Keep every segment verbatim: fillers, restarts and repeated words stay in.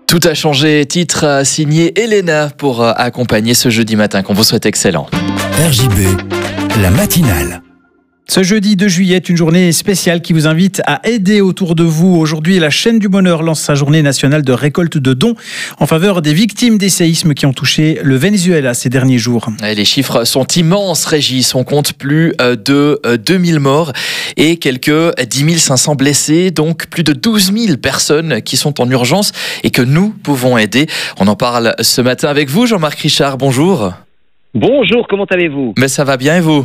Tout a changé, titre signé Elena pour accompagner ce jeudi matin qu'on vous souhaite excellent. R J B, la matinale. Ce jeudi deux juillet est une journée spéciale qui vous invite à aider autour de vous. Aujourd'hui, la chaîne du bonheur lance sa journée nationale de récolte de dons en faveur des victimes des séismes qui ont touché le Venezuela ces derniers jours. Et les chiffres sont immenses, Régis. On compte plus de deux mille morts et quelques dix mille cinq cents blessés, donc plus de douze mille personnes qui sont en urgence et que nous pouvons aider. On en parle ce matin avec vous, Jean-Marc Richard. Bonjour. Bonjour, comment allez-vous ? Mais ça va bien et vous ?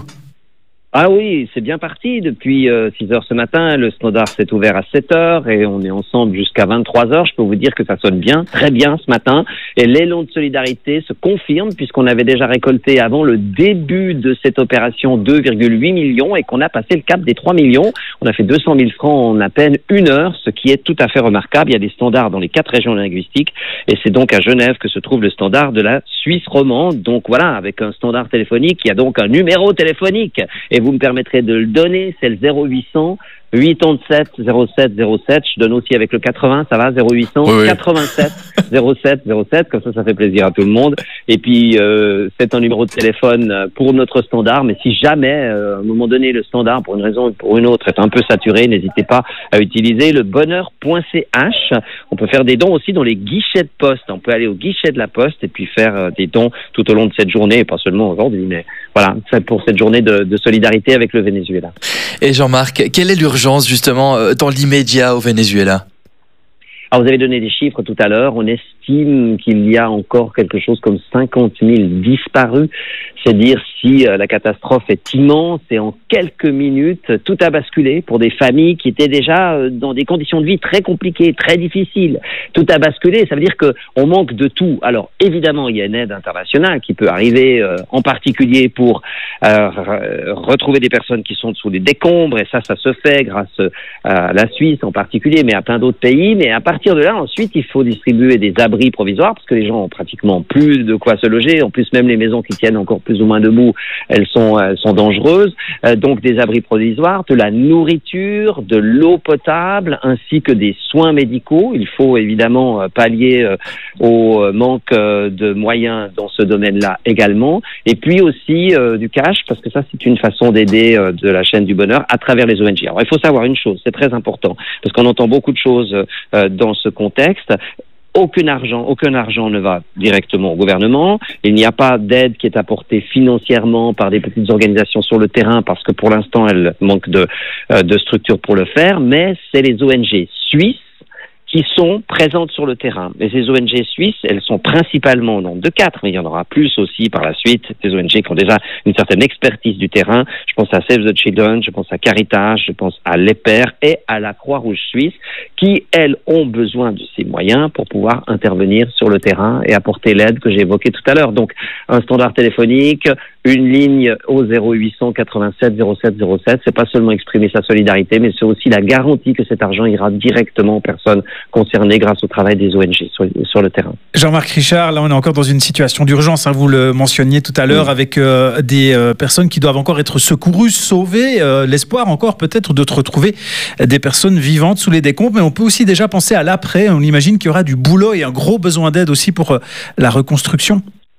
Ah oui, c'est bien parti. Depuis euh, six heures ce matin, le standard s'est ouvert à sept heures et on est ensemble jusqu'à vingt-trois heures. Je peux vous dire que ça sonne bien, très bien ce matin. Et l'élan de solidarité se confirme puisqu'on avait déjà récolté avant le début de cette opération deux virgule huit millions et qu'on a passé le cap des trois millions. On a fait deux cent mille francs en à peine une heure, ce qui est tout à fait remarquable. Il y a des standards dans les quatre régions linguistiques et c'est donc à Genève que se trouve le standard de la Suisse romande. Donc voilà, avec un standard téléphonique, il y a donc un numéro téléphonique. Et vous me permettrez de le donner, c'est le zéro huit cents huit cent sept zéro sept zéro sept. Je donne aussi avec le quatre-vingts, ça va, zéro huit cents oui, oui. quatre-vingt-sept zéro sept zéro sept, comme ça, ça fait plaisir à tout le monde. Et puis, euh, c'est un numéro de téléphone pour notre standard, mais si jamais, euh, à un moment donné, le standard, pour une raison ou pour une autre, est un peu saturé, n'hésitez pas à utiliser le bonheur point c h. On peut faire des dons aussi dans les guichets de poste. On peut aller au guichet de la poste et puis faire euh, des dons tout au long de cette journée, et pas seulement aujourd'hui, mais voilà, c'est pour cette journée de, de solidarité avec le Venezuela. Et Jean-Marc, quelle est l'urgence justement dans l'immédiat au Venezuela ? Alors, vous avez donné des chiffres tout à l'heure. On estime qu'il y a encore quelque chose comme cinquante mille disparus. C'est dire si euh, la catastrophe est immense et en quelques minutes, tout a basculé pour des familles qui étaient déjà euh, dans des conditions de vie très compliquées, très difficiles. Tout a basculé. Ça veut dire que on manque de tout. Alors, évidemment, il y a une aide internationale qui peut arriver, euh, en particulier pour euh, retrouver des personnes qui sont sous les décombres. Et ça, ça se fait grâce à la Suisse en particulier, mais à plein d'autres pays. Mais à partir de là, ensuite, il faut distribuer des abris provisoires parce que les gens ont pratiquement plus de quoi se loger. En plus, même les maisons qui tiennent encore plus ou moins debout, elles sont, elles sont dangereuses. Euh, donc, des abris provisoires, de la nourriture, de l'eau potable, ainsi que des soins médicaux. Il faut évidemment pallier euh, au manque euh, de moyens dans ce domaine-là également. Et puis aussi euh, du cash, parce que ça, c'est une façon d'aider euh, de la chaîne du bonheur à travers les O N G. Alors, il faut savoir une chose, c'est très important, parce qu'on entend beaucoup de choses euh, dans ce contexte. Aucun argent, aucun argent ne va directement au gouvernement. Il n'y a pas d'aide qui est apportée financièrement par des petites organisations sur le terrain parce que pour l'instant, elles manquent de, euh, de structures pour le faire. Mais c'est les O N G suisses qui sont présentes sur le terrain. Et ces O N G suisses, elles sont principalement au nombre de quatre, mais il y en aura plus aussi par la suite, des O N G qui ont déjà une certaine expertise du terrain. Je pense à Save the Children, je pense à Caritas, je pense à l'E P E R et à la Croix-Rouge suisse, qui, elles, ont besoin de ces moyens pour pouvoir intervenir sur le terrain et apporter l'aide que j'ai évoquée tout à l'heure. Donc, un standard téléphonique, une ligne au zéro huit cents quatre-vingt-sept zéro sept zéro sept, c'est pas seulement exprimer sa solidarité, mais c'est aussi la garantie que cet argent ira directement aux personnes concernées grâce au travail des O N G sur, sur le terrain. Jean-Marc Richard, là on est encore dans une situation d'urgence, hein, vous le mentionniez tout à l'heure, oui. avec euh, des euh, personnes qui doivent encore être secourues, sauvées, euh, l'espoir encore peut-être de retrouver des personnes vivantes sous les décombres, mais on peut aussi déjà penser à l'après, on imagine qu'il y aura du boulot et un gros besoin d'aide aussi pour euh, la reconstruction.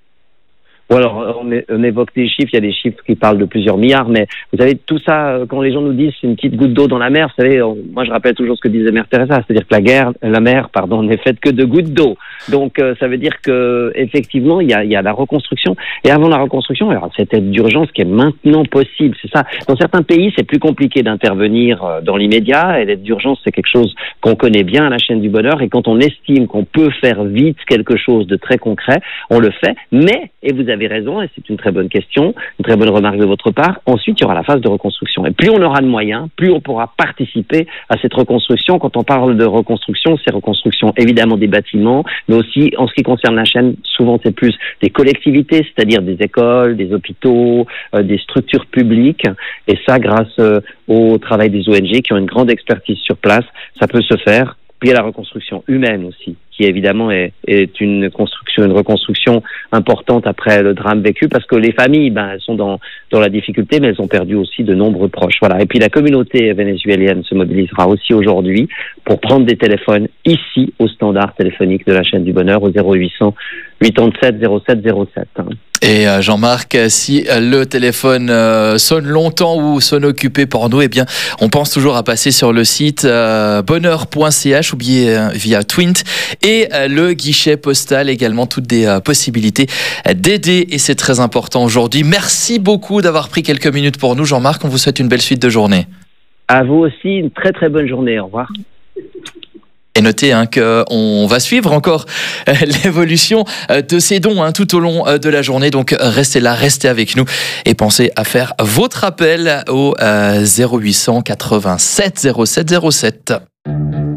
Bon alors, on, est, on évoque des chiffres, il y a des chiffres qui parlent de plusieurs milliards, mais vous savez, tout ça, quand les gens nous disent c'est une petite goutte d'eau dans la mer, vous savez, on, moi je rappelle toujours ce que disait Mère Teresa, c'est-à-dire que la guerre, la mer, pardon, n'est faite que de gouttes d'eau. Donc euh, ça veut dire que effectivement, il y a, il y a la reconstruction, et avant la reconstruction, alors cette aide d'urgence qui est maintenant possible, c'est ça. Dans certains pays, c'est plus compliqué d'intervenir dans l'immédiat, et l'aide d'urgence, c'est quelque chose qu'on connaît bien à la chaîne du bonheur, et quand on estime qu'on peut faire vite quelque chose de très concret, on le fait, mais, et vous avez raison, et c'est une très bonne question, une très bonne remarque de votre part. Ensuite, il y aura la phase de reconstruction. Et plus on aura de moyens, plus on pourra participer à cette reconstruction. Quand on parle de reconstruction, c'est reconstruction évidemment des bâtiments, mais aussi en ce qui concerne la chaîne, souvent c'est plus des collectivités, c'est-à-dire des écoles, des hôpitaux, euh, des structures publiques. Et ça, grâce euh, au travail des O N G qui ont une grande expertise sur place, ça peut se faire. Puis il y a la reconstruction humaine aussi, qui évidemment est, est une construction, une reconstruction importante après le drame vécu, parce que les familles, ben, elles sont dans, dans la difficulté, mais elles ont perdu aussi de nombreux proches. Voilà. Et puis la communauté vénézuélienne se mobilisera aussi aujourd'hui pour prendre des téléphones ici au standard téléphonique de la chaîne du bonheur au zéro huit cents quatre-vingt-sept zéro sept zéro sept. Et Jean-Marc, si le téléphone sonne longtemps ou sonne occupé pour nous, eh bien, on pense toujours à passer sur le site bonheur point c h ou bien via Twint et le guichet postal également, toutes des possibilités d'aider et c'est très important aujourd'hui. Merci beaucoup d'avoir pris quelques minutes pour nous, Jean-Marc. On vous souhaite une belle suite de journée. À vous aussi, une très très bonne journée. Au revoir. Et notez hein, qu'on va suivre encore euh, l'évolution euh, de ces dons hein, tout au long euh, de la journée. Donc restez là, restez avec nous et pensez à faire votre appel au euh, zéro huit cents quatre-vingt-sept zéro sept zéro sept.